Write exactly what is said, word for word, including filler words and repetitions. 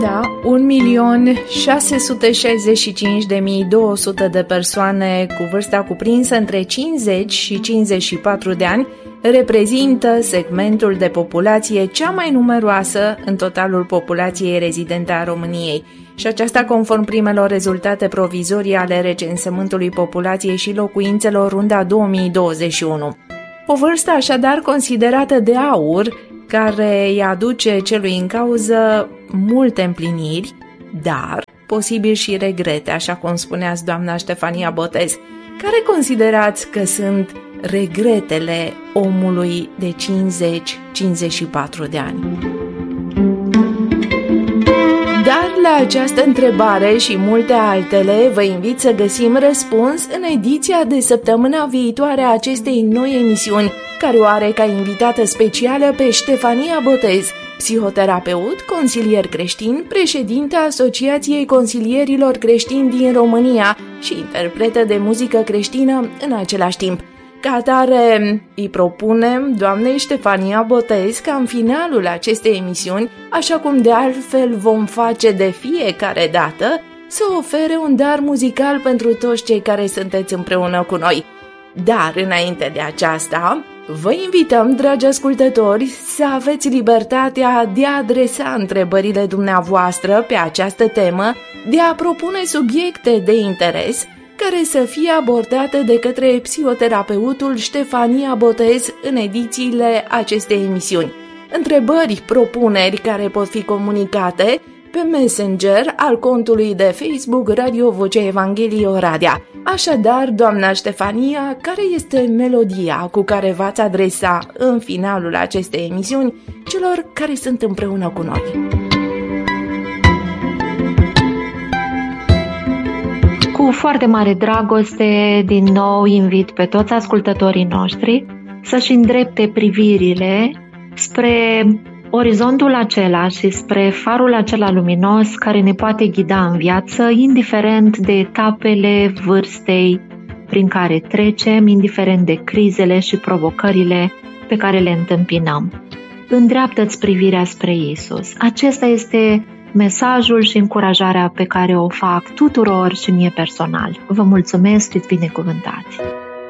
Da, un milion șase sute șaizeci și cinci de mii două sute de persoane cu vârsta cuprinsă între cincizeci și cincizeci și patru de ani reprezintă segmentul de populație cea mai numeroasă în totalul populației rezidente a României. Și aceasta conform primelor rezultate provizorii ale recensământului populației și locuințelor runda două mii douăzeci și unu. O vârstă așadar considerată de aur, care îi aduce celui în cauză multe împliniri, dar posibil și regrete, așa cum spuneați doamna Ștefania Botez. Care considerați că sunt regretele omului de cincizeci cincizeci și patru de ani? Dar la această întrebare și multe altele vă invit să găsim răspuns în ediția de săptămâna viitoare a acestei noi emisiuni, care o are ca invitată specială pe Ștefania Botez, psihoterapeut, consilier creștin, președinte Asociației Consilierilor Creștini din România și interpretă de muzică creștină în același timp. Ca atare, îi propunem doamnei Ștefania Botez ca în finalul acestei emisiuni, așa cum de altfel vom face de fiecare dată, să ofere un dar muzical pentru toți cei care sunteți împreună cu noi. Dar înainte de aceasta, vă invităm, dragi ascultători, să aveți libertatea de a adresa întrebările dumneavoastră pe această temă, de a propune subiecte de interes care să fie abordate de către psihoterapeutul Ștefania Botez în edițiile acestei emisiuni. Întrebări, propuneri care pot fi comunicate pe Messenger al contului de Facebook Radio Vocea Evangheliei Oradea. Așadar, doamna Ștefania, care este melodia cu care v-ați adresa în finalul acestei emisiuni celor care sunt împreună cu noi? Cu foarte mare dragoste, din nou invit pe toți ascultătorii noștri să-și îndrepte privirile spre orizontul acela și spre farul acela luminos care ne poate ghida în viață, indiferent de etapele vârstei prin care trecem, indiferent de crizele și provocările pe care le întâmpinăm. Îndreaptă-ți privirea spre Iisus. Acesta este mesajul și încurajarea pe care o fac tuturor și mie personal. Vă mulțumesc, fiți binecuvântați!